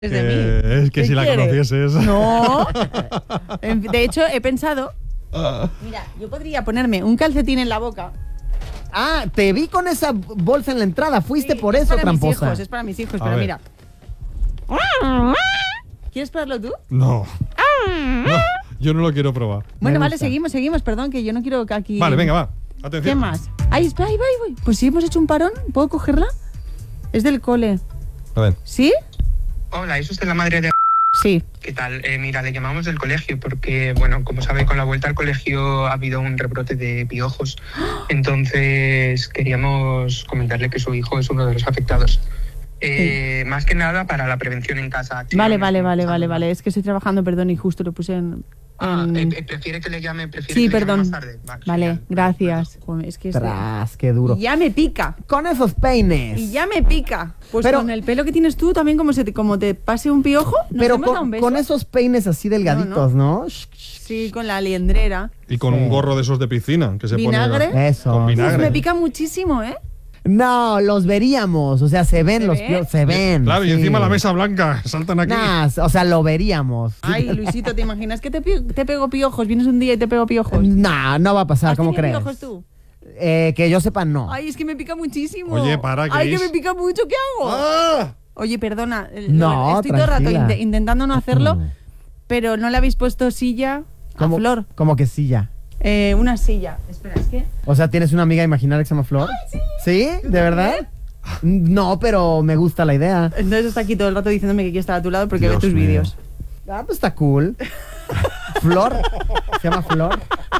de mí. Es que si la quieres? conocieses. No. De hecho, he pensado... Mira, yo podría ponerme un calcetín en la boca. Ah, te vi con esa bolsa en la entrada. Fuiste por eso, tramposa. Es para mis hijos, A pero ver. mira. ¿Quieres probarlo tú? No. No, yo no lo quiero probar. Bueno, Me vale, gusta. seguimos. Perdón, que yo no quiero que aquí... Vale, venga, va. Atención. ¿Qué más? Ay, espera, ahí voy. Pues si hemos hecho un parón, ¿puedo cogerla? Es del cole. A ver. ¿Sí? Hola, ¿es usted la madre de...? Sí. ¿Qué tal? Mira, le llamamos del colegio porque, bueno, como sabe, con la vuelta al colegio ha habido un rebrote de piojos. Entonces, queríamos comentarle que su hijo es uno de los afectados. Más que nada para la prevención en casa. Vale. Es que estoy trabajando, perdón, y justo lo puse en... ¿Prefiere que le llame? Sí, que le llame perdón. más tarde? Vale, genial. gracias. Joder, es que Tras, qué duro. ya me pica. Con esos peines. Y ya me pica. Pues Pero- con el pelo que tienes tú también, como te pase un piojo, ¿nos Pero hemos dado un beso? con esos peines así delgaditos, ¿no? Sí, con la liendrera. Y con un gorro de esos de piscina que se ¿Vinagre? pone. Eso. Con Uf, vinagre. me pica muchísimo, ¿eh? No, los veríamos. O sea, se ven ¿Se los ve? piojos. Se ven. Claro, y sí. encima la mesa blanca. Saltan aquí. Nah, o sea, lo veríamos. Ay, Luisito, ¿te imaginas que te pego piojos? Vienes un día y te pego piojos. Nah, no va a pasar, ¿Has ¿cómo tenido crees? piojos tú? Que yo sepa, no. Ay, es que me pica muchísimo. Oye, para, Ay, que Cris. me pica mucho, ¿qué hago? ¡Ah! Oye, perdona. No, estoy todo el rato tranquila. intentando no hacerlo, pero no le habéis puesto silla a Flor. Como que sí ya. Una silla. Espera, es que... O sea, ¿tienes una amiga imaginaria que se llama Flor? ¿Sí? ¿De verdad? No, pero me gusta la idea. Entonces está aquí todo el rato diciéndome que quiere estar a tu lado porque ve Dios tus mío. vídeos. Ah, pues está cool. Flor. Se llama Flor.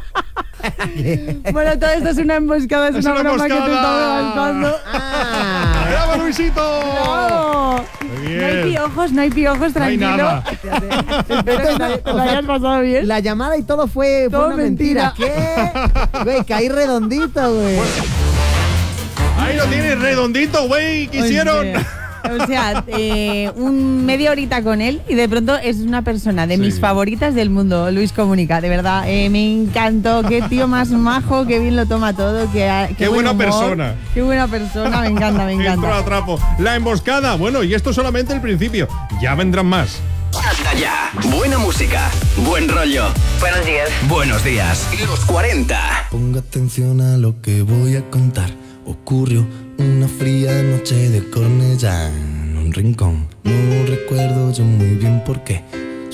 Bueno, todo esto es una emboscada, es una broma que te emboscada. estaba lanzando. Ah, ¡Bravo, Luisito! No, Muy no hay bien. piojos, No hay tranquilo. nada. Espero que te lo hayas pasado bien. la llamada y todo fue Todo una mentira. mentira. ¿Qué? Güey, caí redondito, güey. Ahí lo tienes, redondito, güey. ¿Qué hicieron? O sea, un media horita con él y de pronto es una persona de mis favoritas del mundo, Luis Comunica, de verdad. Me encantó, qué tío más majo, qué bien lo toma todo, Qué buen buena humor, persona. Qué buena persona, me encanta, me Entro encanta. a trapo. La emboscada. Bueno, y esto es solamente el principio. Ya vendrán más. Hasta ya. Buena música. Buen rollo. Buenos días. Buenos días. Los 40. Ponga atención a lo que voy a contar. Ocurrió una fría noche de Cornellá en un rincón. No recuerdo yo muy bien por qué.